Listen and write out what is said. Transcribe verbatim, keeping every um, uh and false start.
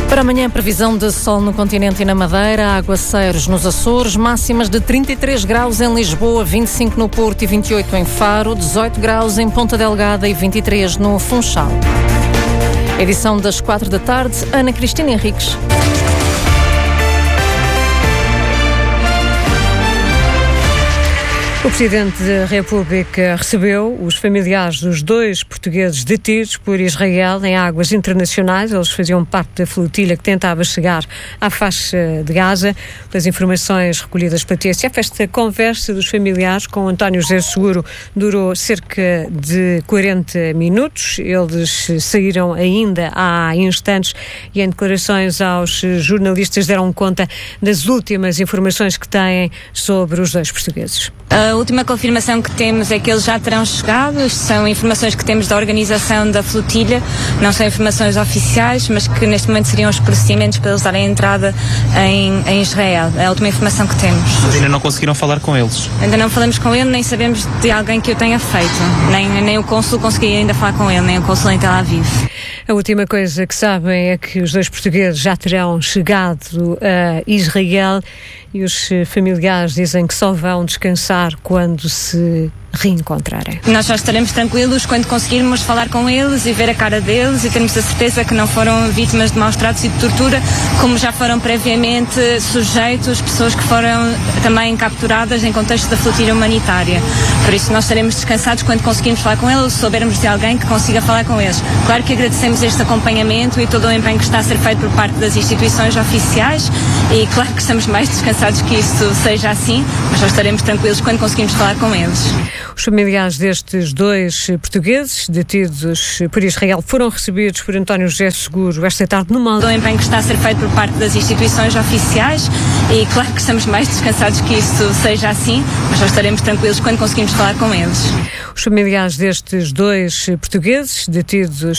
Para amanhã, previsão de sol no continente e na Madeira, aguaceiros nos Açores, máximas de trinta e três graus em Lisboa, vinte e cinco no Porto e vinte e oito em Faro, dezoito graus em Ponta Delgada e vinte e três no Funchal. Edição das quatro da tarde, Ana Cristina Henriques. O Presidente da República recebeu os familiares dos dois portugueses detidos por Israel em águas internacionais. Eles faziam parte da flotilha que tentava chegar à faixa de Gaza. Das informações recolhidas pela T S F, esta conversa dos familiares com António José Seguro durou cerca de quarenta minutos. Eles saíram ainda há instantes e em declarações aos jornalistas deram conta das últimas informações que têm sobre os dois portugueses. A última confirmação que temos é que eles já terão chegado. Isto são informações que temos da organização da flotilha, não são informações oficiais, mas que neste momento seriam os procedimentos para eles darem entrada em, em Israel. É a última informação que temos. Mas ainda não conseguiram falar com eles? Ainda não falamos com ele, nem sabemos de alguém que o tenha feito. Nem, nem o cônsul conseguia ainda falar com ele, nem o cônsul em Tel Aviv. A última coisa que sabem é que os dois portugueses já terão chegado a Israel e os familiares dizem que só vão descansar quando se reencontrarem. Nós só estaremos tranquilos quando conseguirmos falar com eles e ver a cara deles e termos a certeza que não foram vítimas de maus tratos e de tortura, como já foram previamente sujeitos pessoas que foram também capturadas em contexto da flotilha humanitária. Por isso nós estaremos descansados quando conseguirmos falar com eles, soubermos de alguém que consiga falar com eles. Claro que agradecemos este acompanhamento e todo o empenho que está a ser feito por parte das instituições oficiais e claro que estamos mais descansados que isso seja assim, mas nós estaremos tranquilos quando conseguirmos falar com eles. Os familiares destes dois portugueses detidos por Israel foram recebidos por António José Seguro esta tarde no Mal. O empenho que está a ser feito por parte das instituições oficiais e claro que estamos mais descansados que isso seja assim, mas nós estaremos tranquilos quando conseguimos falar com eles. Os familiares destes dois portugueses detidos